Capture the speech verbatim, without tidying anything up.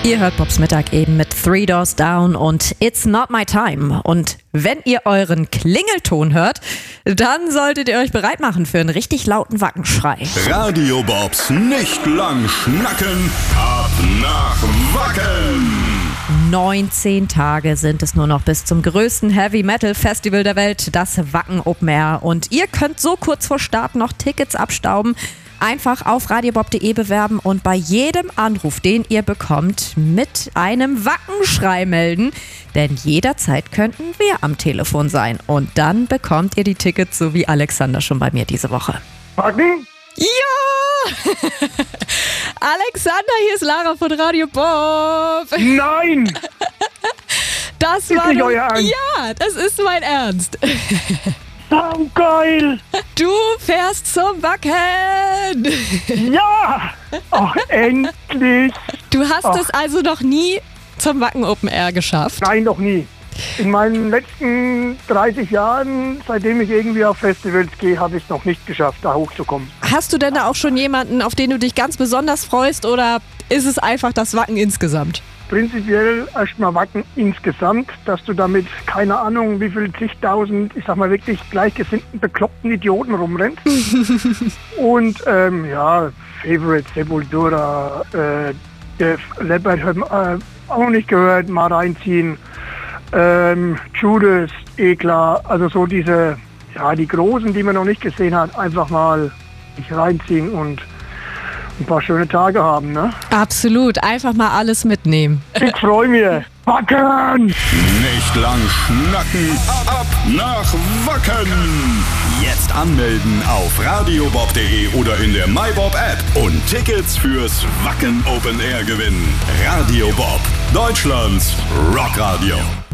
Ihr hört Bobs Mittag eben mit Three Doors Down und It's Not My Time. Und wenn ihr euren Klingelton hört, dann solltet ihr euch bereit machen für einen richtig lauten Wackenschrei. Radio Bobs nicht lang schnacken, ab nach Wacken. neunzehn Tage sind es nur noch bis zum größten Heavy-Metal-Festival der Welt, das Wacken Open Air. Und ihr könnt so kurz vor Start noch Tickets abstauben. Einfach auf radiobob punkt de bewerben und bei jedem Anruf, den ihr bekommt, mit einem Wackenschrei melden. Denn jederzeit könnten wir am Telefon sein. Und dann bekommt ihr die Tickets, so wie Alexander schon bei mir diese Woche. Wacken? Ja! Alexander, hier ist Lara von Radio Bob. Nein! Das Ist war nicht doch- euer Ernst? Ja, das ist mein Ernst. So geil! Du fährst zum Wacken. Ja! Ach, endlich! Du hast Ach. es also noch nie zum Wacken Open Air geschafft. Nein, noch nie. In meinen letzten dreißig Jahren, seitdem ich irgendwie auf Festivals gehe, habe ich es noch nicht geschafft, da hochzukommen. Hast du denn da auch schon jemanden, auf den du dich ganz besonders freust, oder ist es einfach das Wacken insgesamt? Prinzipiell erstmal Wacken insgesamt, dass du damit, keine Ahnung, wie viel zigtausend, ich sag mal wirklich gleichgesinnten, bekloppten Idioten rumrennst. Und ähm, ja, Favorite, Sepultura, äh, Def Leppard hört man, äh, auch noch nicht gehört, mal reinziehen. Ähm, Judas, eh klar, also so diese, ja, die Großen, die man noch nicht gesehen hat, einfach mal sich reinziehen und ein paar schöne Tage haben, ne? Absolut, einfach mal alles mitnehmen. Ich freue mich. Wacken! Nicht lang schnacken, ab nach Wacken. Jetzt anmelden auf radiobob punkt de oder in der MyBob App und Tickets fürs Wacken Open Air gewinnen. Radio Bob, Deutschlands Rockradio.